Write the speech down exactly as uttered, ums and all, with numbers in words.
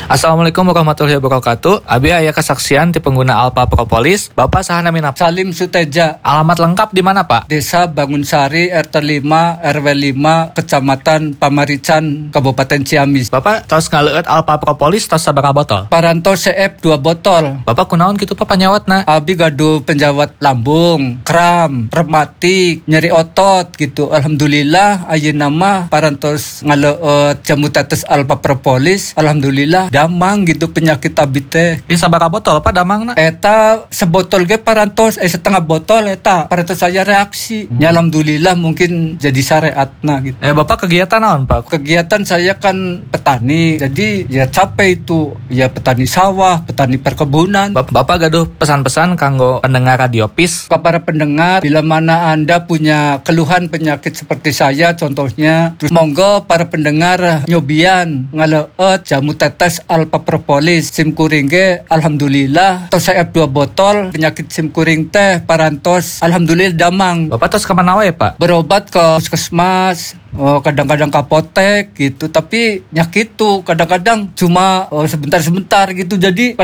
Assalamualaikum warahmatullahi wabarakatuh. Abi aya kesaksian ti pengguna Alpa Propolis, Bapak sahana minap. Salim Suteja. Alamat lengkap di mana, Pak? Desa Bangunsari, R T lima, R W lima, Kecamatan Pamarican, Kabupaten Ciamis. Bapak tos ngaleueut Alpa Propolis tos sabaraha botol? Paranto C F dua botol. Bapak kunaon kitu Pak panyawatna? Abi gaduh penjawat lambung, kram, rematik, nyeri otot gitu. Alhamdulillah ayeuna mah parantos ngaleueut jamu tetes Alpa Propolis. Alhamdulillah damang gitu penyakit abi teh. Di sabaraha botol Pak damangna? Eta sebotol ge parantos eh setengah botol eta parantos saya reaksi. Hmm. Ya alhamdulillah mungkin jadi syariatna gitu. Eh Bapak kegiatan naon Pak? Kegiatan saya kan petani. Jadi ya capek itu. Ya petani sawah, petani perkebunan. Bapak, Bapak gaduh pesan-pesan kanggo pendengar Radio Peace. Ke para pendengar, bila mana Anda punya keluhan penyakit seperti saya contohnya, terus monggo para pendengar nyobian ngaleueut jamu tetes Alpa Propolis sim kuring ge alhamdulillah tos F dua botol penyakit sim kuring teh parantos alhamdulillah damang. Bapak tos kemana wae Pak? Berobat ke puskesmas, oh, kadang-kadang ke apotek gitu, tapi nyakit tuh kadang-kadang cuma oh, sebentar-sebentar gitu. Jadi